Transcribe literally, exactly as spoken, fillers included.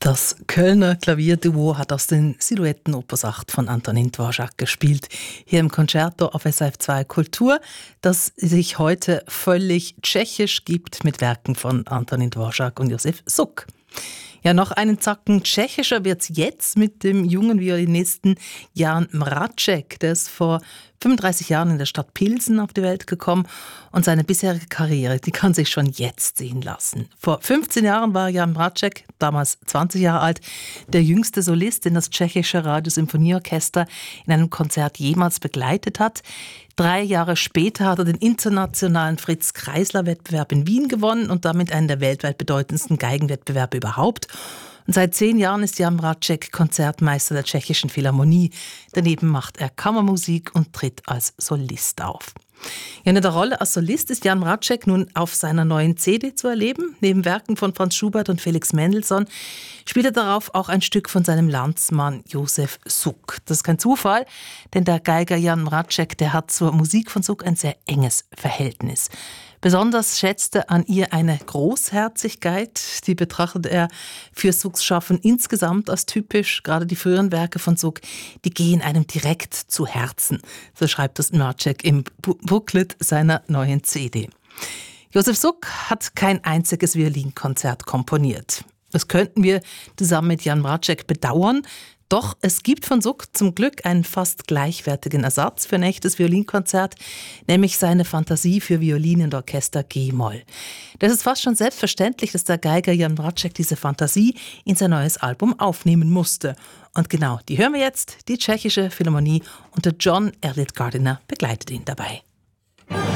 Das Kölner Klavierduo hat aus den Silhouetten Opus acht von Antonín Dvořák gespielt. Hier im Concerto auf S R F zwei Kultur, das sich heute völlig tschechisch gibt mit Werken von Antonín Dvořák und Josef Suk. Ja, noch einen Zacken tschechischer wird's jetzt mit dem jungen Violinisten Jan Mracek. Der ist vor fünfunddreißig Jahren in der Stadt Pilsen auf die Welt gekommen und seine bisherige Karriere, die kann sich schon jetzt sehen lassen. Vor fünfzehn Jahren war Jan Mracek, damals zwanzig Jahre alt, der jüngste Solist, den das tschechische Radiosymphonieorchester in einem Konzert jemals begleitet hat. Drei Jahre später hat er den internationalen Fritz-Kreisler-Wettbewerb in Wien gewonnen und damit einen der weltweit bedeutendsten Geigenwettbewerbe überhaupt. Und seit zehn Jahren ist Jan Mracek Konzertmeister der Tschechischen Philharmonie. Daneben macht er Kammermusik und tritt als Solist auf. Ja, in der Rolle als Solist ist Jan Mracek nun auf seiner neuen C D zu erleben. Neben Werken von Franz Schubert und Felix Mendelssohn spielt er darauf auch ein Stück von seinem Landsmann Josef Suk. Das ist kein Zufall, denn der Geiger Jan Mracek, der hat zur Musik von Suk ein sehr enges Verhältnis. Besonders schätzte an ihr eine Großherzigkeit, die betrachtet er für Suks Schaffen insgesamt als typisch. Gerade die früheren Werke von Suk, die gehen einem direkt zu Herzen. So schreibt das Mracek im Booklet seiner neuen C D. Josef Suk hat kein einziges Violinkonzert komponiert. Das könnten wir zusammen mit Jan Mracek bedauern. Doch es gibt von Suk zum Glück einen fast gleichwertigen Ersatz für ein echtes Violinkonzert, nämlich seine Fantasie für Violin und Orchester G-Moll. Das ist fast schon selbstverständlich, dass der Geiger Jan Mracek diese Fantasie in sein neues Album aufnehmen musste. Und genau, die hören wir jetzt. Die Tschechische Philharmonie unter John Elliott Gardiner begleitet ihn dabei.